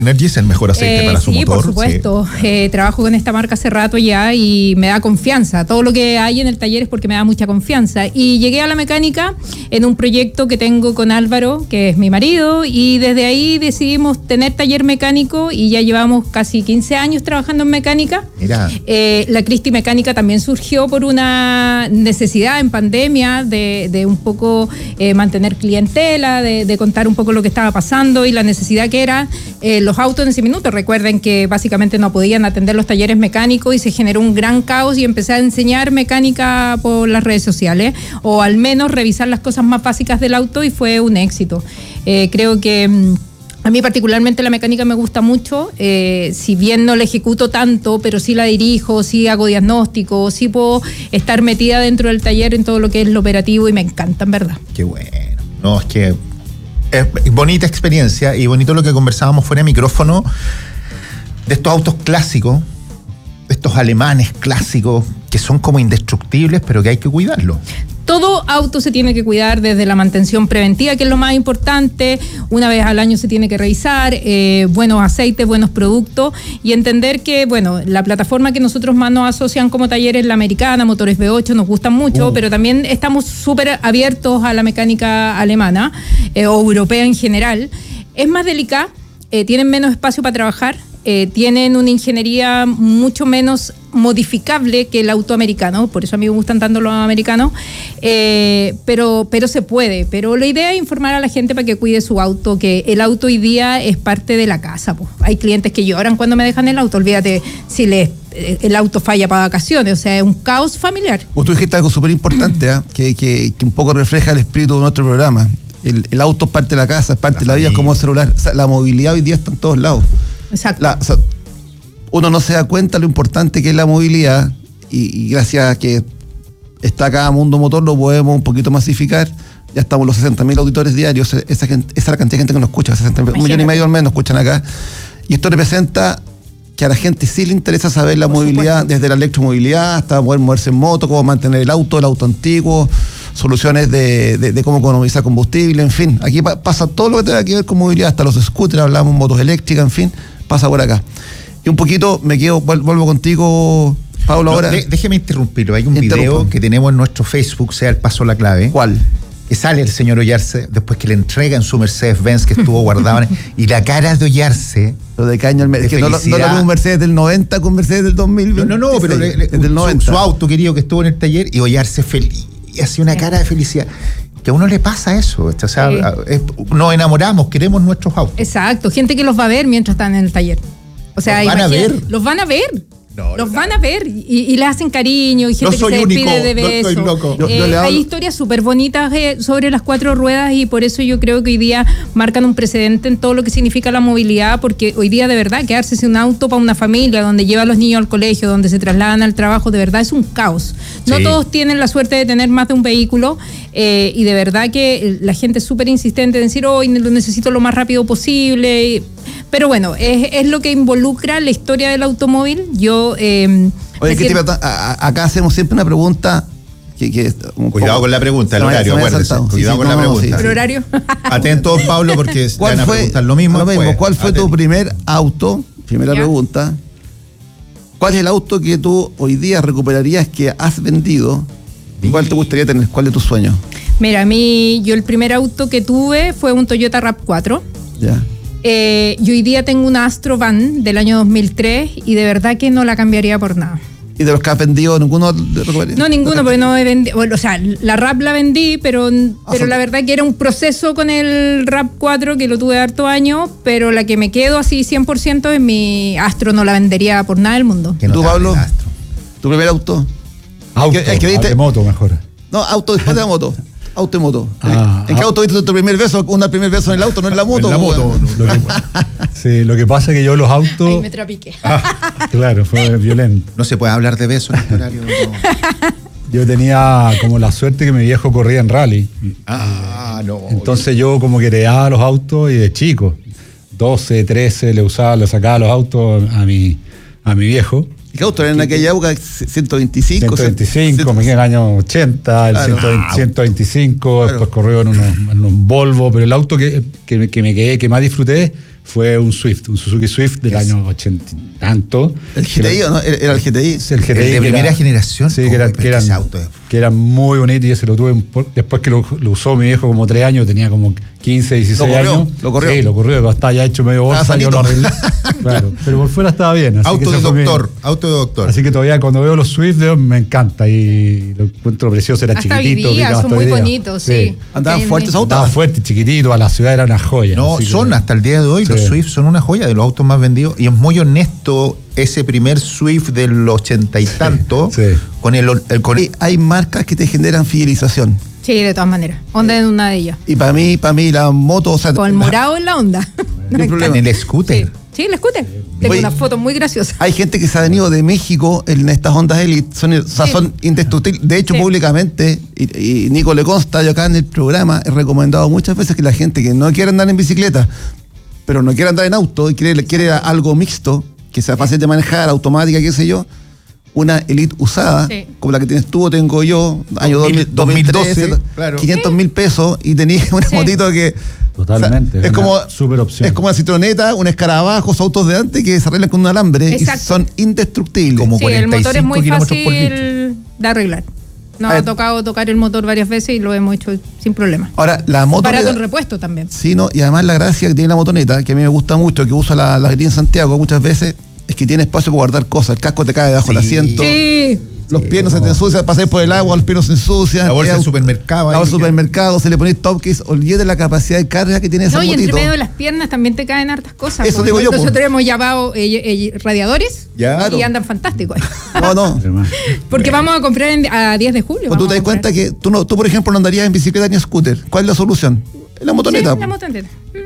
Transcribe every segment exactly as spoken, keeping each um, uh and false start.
Energy es el mejor aceite eh, para su sí, motor. Por supuesto, sí. eh, trabajo con esta marca hace rato ya y me da confianza. Todo lo que hay en el taller es porque me da mucha confianza. Y llegué a la mecánica en un proyecto que tengo con Álvaro, que es mi marido, y desde ahí decidimos tener taller mecánico y ya llevamos casi quince años trabajando en mecánica. Mira. Eh, la Cristi Mecánica también surgió por una necesidad en pandemia de, de un poco eh, mantener clientela, de, de contar un poco lo que estaba pasando y la necesidad que era eh, los autos en ese minuto. Recuerden que básicamente no podían atender los talleres mecánicos y se generó un gran caos y empecé a enseñar mecánica por las redes sociales o al menos revisar las cosas más básicas del auto y fue un éxito. Eh, creo que mmm, a mí particularmente la mecánica me gusta mucho, eh, si bien no la ejecuto tanto, pero sí la dirijo, sí hago diagnóstico, sí puedo estar metida dentro del taller en todo lo que es lo operativo y me encanta, en verdad. Qué bueno. No, es que es bonita experiencia y bonito lo que conversábamos fuera de micrófono de estos autos clásicos, estos alemanes clásicos que son como indestructibles, pero que hay que cuidarlos. Todo auto se tiene que cuidar desde la mantención preventiva, que es lo más importante. Una vez al año se tiene que revisar, eh, buenos aceites, buenos productos y entender que, bueno, la plataforma que nosotros más nos asocian como talleres, la americana, motores V ocho, nos gustan mucho, uh. pero también estamos súper abiertos a la mecánica alemana eh, o europea en general. Es más delicada, eh, tienen menos espacio para trabajar. Eh, tienen una ingeniería mucho menos modificable que el auto americano, por eso a mí me gustan tanto los americanos, eh, pero, pero se puede, pero la idea es informar a la gente para que cuide su auto, que el auto hoy día es parte de la casa, pues. Hay clientes que lloran cuando me dejan el auto, olvídate si les, el auto falla para vacaciones, o sea, es un caos familiar. Vos tú dijiste algo súper importante, ¿eh? que, que, que un poco refleja el espíritu de nuestro programa. El, el auto es parte de la casa, es parte de la vida, es como el celular. O sea, la movilidad hoy día está en todos lados. Exacto. La, o sea, uno no se da cuenta lo importante que es la movilidad y, y gracias a que está acá Mundo Motor lo podemos un poquito masificar. Ya estamos los sesenta mil auditores diarios, esa, gente, esa es la cantidad de gente que nos escucha, sesenta, un millón y medio al menos escuchan acá. Y esto representa que a la gente sí le interesa saber la Por movilidad, supuesto. Desde la electromovilidad hasta poder moverse en moto, cómo mantener el auto, el auto antiguo, soluciones de, de, de cómo economizar combustible, en fin. Aquí pa, pasa todo lo que tenga que ver con movilidad, hasta los scooters, hablamos motos eléctricas, en fin, pasa por acá. Y un poquito, me quedo, vuelvo contigo, Pablo, no, ahora. De, déjeme interrumpirlo, hay un video que tenemos en nuestro Facebook, sea el paso la clave. ¿Cuál? Que sale el señor Ollarse, después que le entregan su Mercedes-Benz que estuvo guardada, y la cara de Ollarse. Pero de caño, el, que no, no lo veo un Mercedes del noventa con Mercedes del dos mil. No, no, no, pero le, le, del noventa. Su, su auto querido que estuvo en el taller y Ollarse feliz, y hacía una cara de felicidad. Que a uno le pasa eso, o sea, sí. es, nos enamoramos, queremos nuestros autos. Exacto, gente que los va a ver mientras están en el taller. O sea, los van a ver. Los van a ver. No, los no, van no. a ver y, y les hacen cariño y gente no que se despide único, de besos. No loco. Eh, yo, yo hay historias súper bonitas eh, sobre las cuatro ruedas y por eso yo creo que hoy día marcan un precedente en todo lo que significa la movilidad, porque hoy día de verdad quedarse sin un auto para una familia donde lleva a los niños al colegio, donde se trasladan al trabajo, de verdad es un caos. No sí. Todos tienen la suerte de tener más de un vehículo eh, y de verdad que la gente es súper insistente en decir, hoy oh, lo necesito lo más rápido posible. Y, pero bueno, es, es lo que involucra la historia del automóvil. Yo... Eh, Oye, ¿qué tipo, a, a, acá hacemos siempre una pregunta que... que Cuidado con la pregunta, el horario, acuérdense. Cuidado sí, sí, no, con la pregunta. Sí. ¿El horario? Atentos, Pablo, porque van a fue, preguntar lo mismo. Lo mismo. Pues, ¿Cuál fue atento. tu primer auto? Primera ¿Ya? pregunta. ¿Cuál es el auto que tú hoy día recuperarías que has vendido? ¿Y cuál te gustaría tener? ¿Cuál de tus sueños? Mira, a mí, yo el primer auto que tuve fue un Toyota RAV cuatro. Ya. Eh, yo hoy día tengo una Astro Van del año dos mil tres y de verdad que no la cambiaría por nada. ¿Y de los que has vendido, ninguno de recuperaría? No, ninguno, porque no he vendido. Bueno, o sea, la RAV la vendí, pero, pero la verdad que era un proceso con el RAV cuatro que lo tuve harto años, pero la que me quedo así cien por ciento es mi Astro, no la vendería por nada del mundo. ¿Y tú, Pablo? ¿Tu primer auto? Auto, el que, el que viste, de moto mejor. No, auto después de la moto. Auto y moto. Ah, ¿En qué auto viste tu primer beso? ¿Un primer beso en el auto, no en la moto? En la moto. Lo que, sí, lo que pasa es que yo los autos... Ahí me trapiqué. Ah, claro, fue violento. No se puede hablar de besos en este horario. No. Yo tenía como la suerte que mi viejo corría en rally. Ah, no. Entonces yo como que heredaba los autos y de chico. doce, trece, le usaba, le sacaba los autos a mi, a mi viejo. ¿Y qué auto era en aquella época? ciento veinticinco. ciento veinticinco, me quedé en el año ochenta, el claro. ciento veinticinco, claro. Después corrió en unos, en unos Volvo, pero el auto que, que, que me quedé, que más disfruté fue un Swift, un Suzuki Swift del Es. año ochenta y tanto. ¿El G T I o no? ¿Era el G T I? Sí, el G T I. El de que primera era- generación. Sí, que, Oh, era- pero que eran, ese auto es- que eran muy bonitos y ese lo tuve un po- después que lo, lo usó mi viejo como tres años, tenía como quince, dieciséis Lo corrió, años. lo corrió. Sí, lo corrió, cuando estaba ya hecho medio bolsa, Estaba yo lo sanito. arreglé. Claro, pero por fuera estaba bien. Así que Auto de ese fue mi- doctor, auto de doctor. Así que todavía cuando veo los Swift de- me encanta y lo encuentro precioso, era Hasta chiquitito. vivía, picaba son hasta muy hoy día. bonitos, sí. Andaban Sí, fuertes sí. autos. Estaba fuerte, chiquitito, a la ciudad era una joya. No, así que- son hasta el día de hoy, Sí. los Swift son una joya de los autos más vendidos. Y es muy honesto ese primer Swift del ochenta y tanto sí. con el, el- con Hay, hay marcas que te generan fidelización. Sí, de todas maneras. Onda en una de ellas. Y para mí, para mí la moto, o sea, Con el la- morado en la onda. Ni un problema. en el scooter. Sí, sí, el scooter. Tengo Oye, una foto muy graciosa. hay gente que se ha venido de México en estas Hondas Elite, son, o sea, Sí. son indestructibles. De hecho, Sí. públicamente, y, y Nico le consta, yo acá en el programa he recomendado muchas veces que la gente que no quiere andar en bicicleta, pero no quiere andar en auto y quiere, quiere algo mixto, que sea fácil de manejar, automática, qué sé yo, una Elite usada, Sí. como la que tienes tú o tengo yo, año dos mil- dos mil trece, dos mil doce, claro. quinientos mil pesos, y tenías una Sí. motito que... Totalmente, o sea, es es una como, súper opción. es como una citroneta, un escarabajo, esos autos de antes que se arreglan con un alambre Exacto. y son indestructibles. Como Sí, el motor es muy cuarenta y cinco kilómetros por fácil de arreglar. Nos A ha ver. tocado tocar el motor varias veces y lo hemos hecho sin problema. Ahora, la moto... Barato le en da- repuesto también. Sí, no, y además la gracia que tiene la motoneta, que a mí me gusta mucho, que usa la, la que tiene en Santiago muchas veces, es que tiene espacio para guardar cosas. El casco te cae debajo del Sí. asiento, Sí. los pies no se te ensucian, pasar por el agua, los pies no se ensucian. La bolsa es del au- supermercado ahí La bolsa del que- supermercado, se le pone top case, olvídate la capacidad de carga que tiene esa No, y entre motito. medio de las piernas también te caen hartas cosas. Eso po. digo yo, po. Nosotros hemos llevado eh, eh, radiadores Ya. y Claro. andan fantásticos. No, no. Hermano. Porque vamos a comprar en- a diez de julio. Cuando tú vamos te das a comprar. cuenta que tú, no, tú, por ejemplo, no andarías en bicicleta ni en scooter. ¿Cuál es la solución? La motoneta. Sí, la motoneta.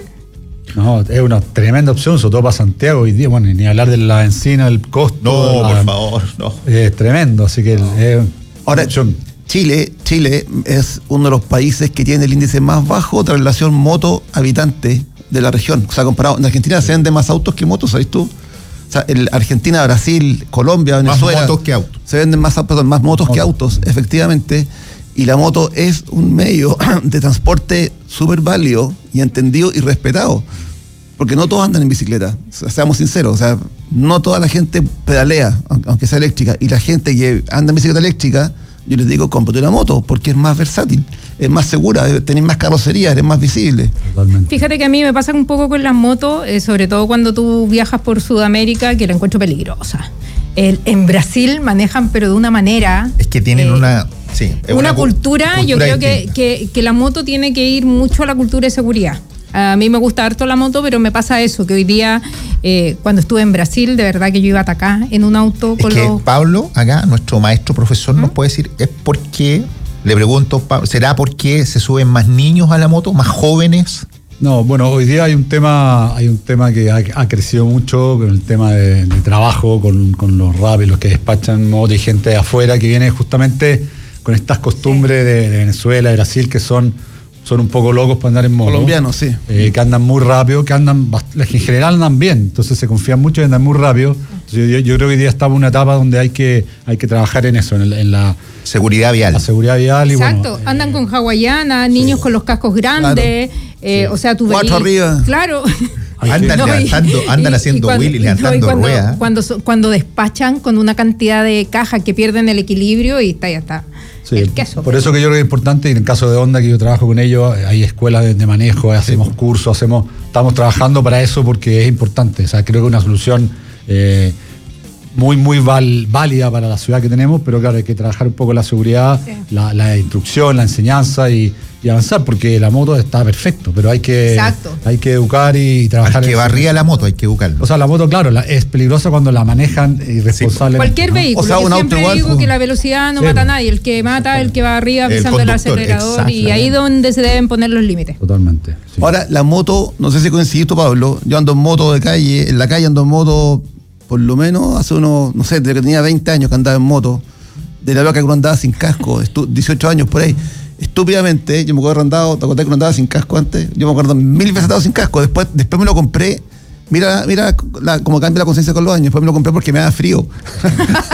No, es una tremenda opción, sobre todo para Santiago hoy día. Bueno, ni hablar de la encina, el costo. No, la- por favor, no. Es tremendo, así que es Ahora, una opción. Chile, Chile es uno de los países que tiene el índice más bajo de relación moto-habitante de la región. O sea, comparado, en Argentina se venden más autos que motos, ¿sabes tú? O sea, en Argentina, Brasil, Colombia, Más Venezuela. motos que autos. Se venden más, perdón, más motos que Motos. autos, efectivamente. Y la moto es un medio de transporte súper válido y entendido y respetado. Porque no todos andan en bicicleta, o sea, seamos sinceros. O sea, no toda la gente pedalea, aunque aunque sea eléctrica. Y la gente que anda en bicicleta eléctrica, yo les digo, cómprate una moto, porque es más versátil, es más segura, tenés más carrocería, eres más visible. Totalmente. Fíjate que a mí me pasa un poco con las motos, eh, sobre todo cuando tú viajas por Sudamérica, que la encuentro peligrosa. El- en Brasil manejan, pero de una manera. Es que tienen eh, una. Sí, es una, cu- cultura, yo cultura creo que, distinta. que, que la moto tiene que ir mucho a la cultura de seguridad. A mí me gusta harto la moto, pero me pasa eso, que hoy día, eh, cuando estuve en Brasil, de verdad que yo iba a atacar en un auto Es con que los... Pablo, acá, nuestro maestro profesor, nos puede decir, es porque, le pregunto, Pablo, ¿será porque se suben más niños a la moto, más jóvenes? No, bueno, hoy día hay un tema, hay un tema que ha, ha crecido mucho con el tema de, de trabajo, con, con los rapis, los que despachan moto y gente de afuera que viene justamente con estas costumbres de, de Venezuela, de Brasil, que son, son un poco locos para andar en moto. Colombianos, sí. Eh, que andan muy rápido, que andan, bast- que en general andan bien, entonces se confían mucho y andan muy rápido. Entonces, yo, yo creo que hoy día estamos en una etapa donde hay que, hay que trabajar en eso, en, el- en la, Seguridad vial. la seguridad vial. Y Exacto, bueno, andan con hawaiana, niños con los cascos grandes, eh, o sea, tú Cuatro veis- arriba. Claro. hay que- Andan No, y- levantando, andan y- haciendo y cuando- wheelie, no, y levantando cuando, ruedas. Cuando, so- cuando despachan con una cantidad de cajas que pierden el equilibrio y está, ya está. Sí, el queso. por eso que yo creo que es importante, y en el caso de Honda, que yo trabajo con ellos, hay escuelas de, de manejo, hacemos cursos, hacemos, estamos trabajando para eso porque es importante. O sea, creo que es una solución eh, muy, muy val- válida para la ciudad que tenemos, pero claro, hay que trabajar un poco la seguridad, Sí. la, la instrucción, la enseñanza y, y avanzar, porque la moto está perfecto, pero hay que, Exacto. hay que educar y trabajar. Al que en eso. barría la moto hay que educarlo. O sea, la moto, claro, la- es peligrosa cuando la manejan irresponsablemente. Cualquier ¿no? vehículo. O sea, Yo un auto siempre igual, digo pues. que la velocidad no Sí, mata a pues. nadie. El que mata es el que va arriba El pisando el, conductor, acelerador. Y ahí es exactamente. donde se deben poner los límites. Totalmente. sí. Ahora, la moto, no sé si coincidís tú, Pablo, yo ando en moto de calle, en la calle ando en moto, por lo menos hace unos, no sé, desde que tenía veinte años que andaba en moto, de la época que uno andaba sin casco, estu- dieciocho años por ahí. Estúpidamente, yo me acuerdo andado, te acordás que uno andaba sin casco antes, yo me acuerdo mil veces andado sin casco, después, después me lo compré. Mira, mira la, cómo cambia la conciencia con los años. Después me lo compré porque me da frío.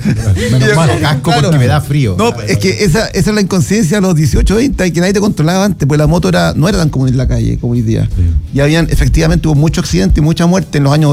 Menos mal. Casco Claro. porque me da frío. No, es que esa, esa es la inconsciencia a los dieciocho, veinte, que nadie te controlaba antes, pues la moto era, no era tan común en la calle como hoy día. Sí. Y habían, efectivamente, hubo mucho accidente y mucha muerte en los años